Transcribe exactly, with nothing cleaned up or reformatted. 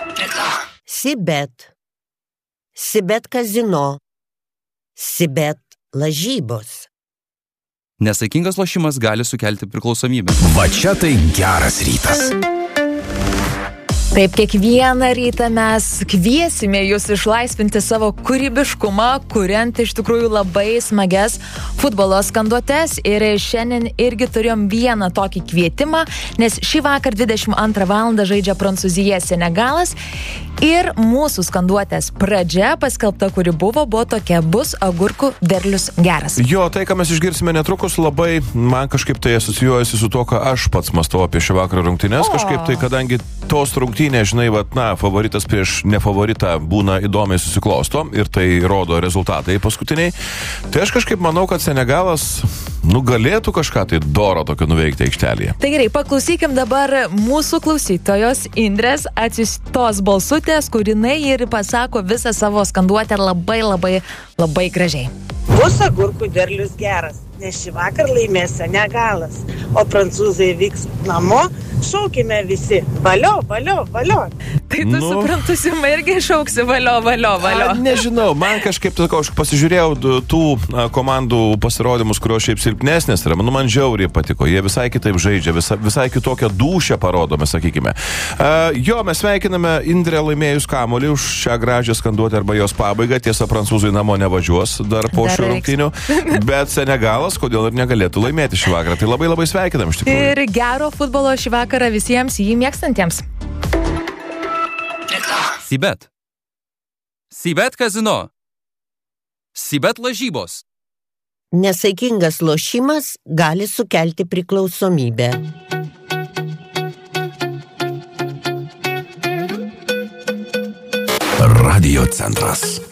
Sibet. Sibet kazino. Sibet lažybos. Nesaikingas lošimas gali sukelti priklausomybę. Va čia tai geras rytas. Taip, kiekvieną rytą mes kviesime jūs išlaisvinti savo kūrybiškumą, kuriant iš tikrųjų labai smagias futbolo skanduotes. Ir šiandien irgi turėjom vieną tokį kvietimą, nes šį vakar dvidešimt antrą valandą žaidžia Prancūzija Senegalas. Ir mūsų skanduotės pradžia paskelbta, kuri buvo, buvo tokia: bus agurkų derlius geras. Jo, tai, ką mes išgirsime netrukus, labai man kažkaip tai asocijuojasi su to, ką aš pats mąstau apie šį vakarą rungtynes. O. Kažkaip tai, kadangi tos rungtynės, žinai, vat, na, favoritas prieš nefavoritą būna įdomiai susiklosto ir tai rodo rezultatai paskutiniai, tai aš kažkaip manau, kad Senegalas, nu, galėtų kažką tai doro tokio nuveikti aikštelėje. Tai gerai, paklausykim dabar mūsų klausytojos Indrės atsistos balsutės, kur jinai ir pasako visą savo skanduotę labai labai labai gražiai. Bus agurkų derlius geras, nes šį vakar laimės Senegalas, o prancūzai vyks namo, šaukime visi valio, valio, valio. Tai tu nu, suprantu, Sima irgi šauksi valio, valio, valio. A, nežinau, man kažkaip, tako, aš pasižiūrėjau tų a, komandų pasirodymus, kurios šiaip silpnesnės yra, nu, man žiauriai patiko, jie visai kitaip žaidžia, visai, visai kitokią dūšią parodome, sakykime. A, jo, mes sveikiname Indrę laimėjus kamuolį už šią gražią skanduotę arba jos pabaigą, tiesa, prancūzai namo nevažiuos dar po šių rungtynių, bet Senegalas, kodėl ir negalėtų laimėti šį vakarą, tai labai labai sveikinam iš tikrųjų. Ir gero futbolo šį vakarą visiems jį mėgstantiems. Sibet. Sibet kazino. Sibet lažybos. Nesaikingas lošimas gali sukelti priklausomybę. Radio centras.